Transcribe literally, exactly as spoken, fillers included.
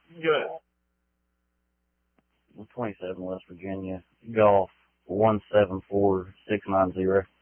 Go ahead. twenty-seven West Virginia, Golf one seven four six nine zero.